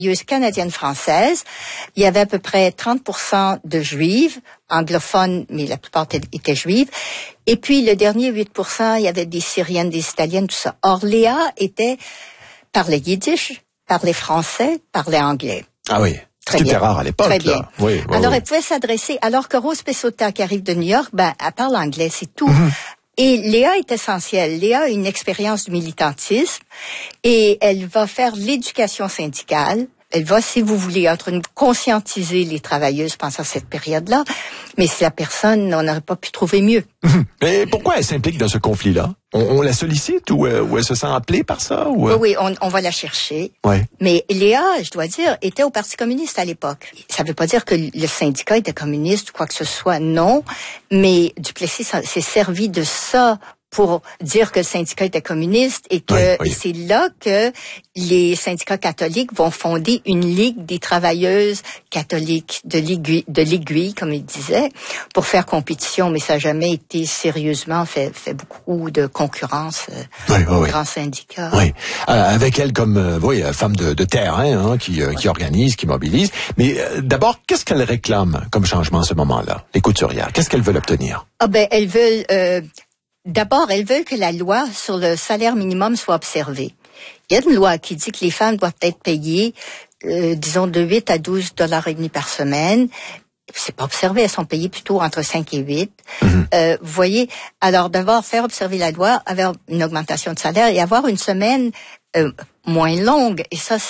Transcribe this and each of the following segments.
canadienne-française. Il y avait à peu près 30% de juives, anglophones, mais la plupart étaient juives. Et puis, le dernier 8%, il y avait des Syriennes, des Italiennes, tout ça. Or, Léa parlait yiddish, parlait français, parlait anglais. Ah oui. C'était rare à l'époque. Très bien. Là. Oui, alors, elle pouvait s'adresser, alors que Rose Pessotta, qui arrive de New York, elle parle anglais, c'est tout. Et Léa est essentielle. Léa a une expérience du militantisme et elle va faire l'éducation syndicale. Elle va, si vous voulez, conscientiser les travailleuses pendant cette période-là. Mais si la personne, on n'aurait pas pu trouver mieux. Mais pourquoi elle s'implique dans ce conflit-là? On la sollicite ou elle se sent appelée par ça? Ou... Oui, on va la chercher. Ouais. Mais Léa, je dois dire, était au Parti communiste à l'époque. Ça ne veut pas dire que le syndicat était communiste ou quoi que ce soit, non. Mais Duplessis s'est servi de ça pour dire que le syndicat était communiste et que c'est là que les syndicats catholiques vont fonder une ligue des travailleuses catholiques de l'aiguille, comme il disait, pour faire compétition, mais ça n'a jamais été sérieusement fait beaucoup de concurrence aux grands syndicats. Oui, avec elle comme femme de terrain qui organise, qui mobilise. Mais d'abord, qu'est-ce qu'elle réclame comme changement à ce moment-là, les couturières? Qu'est-ce qu'elles veulent obtenir? Elles veulent... D'abord, elles veulent que la loi sur le salaire minimum soit observée. Il y a une loi qui dit que les femmes doivent être payées, disons, de 8 à 12 $ et demi par semaine. C'est pas observé, elles sont payées plutôt entre 5 et 8. Vous voyez, alors d'abord faire observer la loi, avoir une augmentation de salaire et avoir une semaine moins longue. Et ça,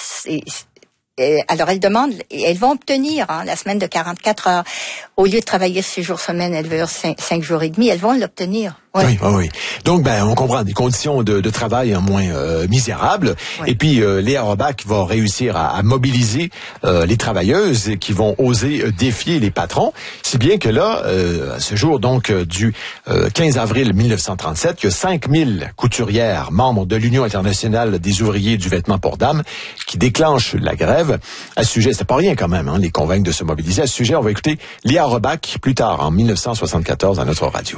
alors elles demandent, elles vont obtenir la semaine de 44 heures. Au lieu de travailler 6 jours semaine, elles veulent 5 jours et demi, elles vont l'obtenir. Ouais. Oui. Donc, on comprend des conditions de travail moins misérables. Ouais. Et puis, Léa Robach va réussir à mobiliser les travailleuses qui vont oser défier les patrons. Si bien que là, à ce jour donc du 15 avril 1937, il y a 5000 couturières membres de l'Union internationale des ouvriers du vêtement pour dames qui déclenchent la grève. À ce sujet, c'est pas rien quand même, les convaincre de se mobiliser. À ce sujet, on va écouter Léa Robach plus tard, en 1974, à notre radio.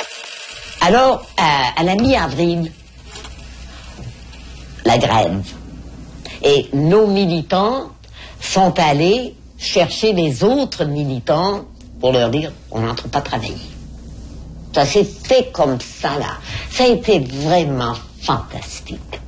Alors, à la mi-avril, la grève. Et nos militants sont allés chercher les autres militants pour leur dire on n'entre pas travailler. Ça s'est fait comme ça, là. Ça a été vraiment fantastique.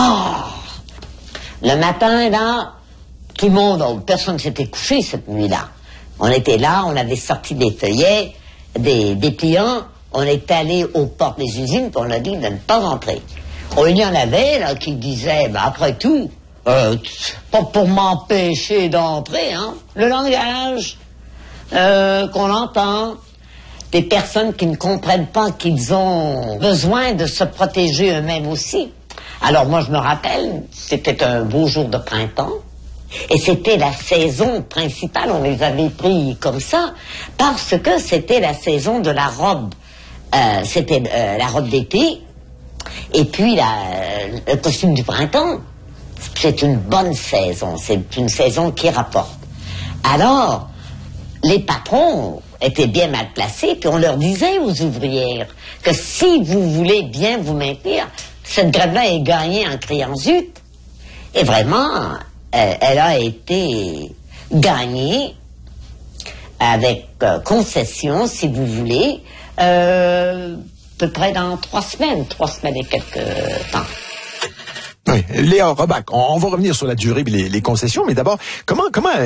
Le matin, là, tout le monde, personne ne s'était couché cette nuit-là. On était là, on avait sorti des feuillets, des dépliants. On est allé aux portes des usines, puis on a dit de ne pas rentrer. Il y en avait là qui disaient, après tout, pas pour m'empêcher d'entrer, le langage qu'on entend, des personnes qui ne comprennent pas qu'ils ont besoin de se protéger eux-mêmes aussi. Alors moi je me rappelle, c'était un beau jour de printemps, et c'était la saison principale, on les avait pris comme ça, parce que c'était la saison de la robe. C'était la robe d'été et puis le costume du printemps. C'est une bonne saison, c'est une saison qui rapporte. Alors, les patrons étaient bien mal placés, puis on leur disait aux ouvrières que si vous voulez bien vous maintenir, cette grève-là est gagnée en criant zut. Et vraiment, elle a été gagnée avec concession, si vous voulez, à peu près dans 3 semaines et quelques temps. Oui, Léa Robach, on va revenir sur la durée et les concessions, mais d'abord, comment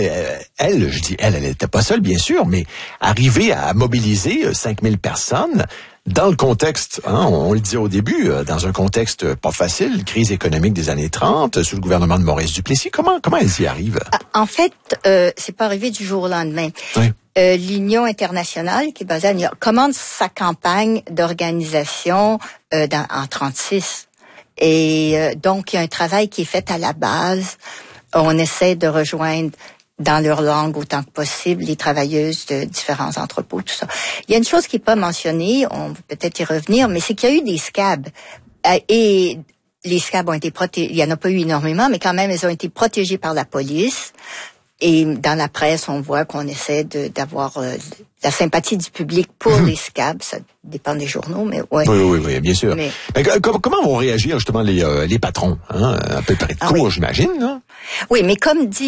elle n'était pas seule, bien sûr, mais arriver à mobiliser 5000 personnes dans le contexte, on le disait au début, dans un contexte pas facile, crise économique des années 30, sous le gouvernement de Maurice Duplessis, comment elle y arrive? En fait, c'est pas arrivé du jour au lendemain. Oui. L'Union internationale, qui est basée à New York, commence sa campagne d'organisation en 36. Et donc, il y a un travail qui est fait à la base. On essaie de rejoindre dans leur langue autant que possible les travailleuses de différents entrepôts, tout ça. Il y a une chose qui n'est pas mentionnée, on va peut-être y revenir, mais c'est qu'il y a eu des scabs. Et les scabs ont été protégés, il n'y en a pas eu énormément, mais quand même, elles ont été protégées par la police. Et dans la presse, on voit qu'on essaie d'avoir la sympathie du public pour les scabs. Ça dépend des journaux, mais ouais. Oui, bien sûr. Mais comment vont réagir justement les patrons, à peu près de court, j'imagine, non? Oui, mais comme dit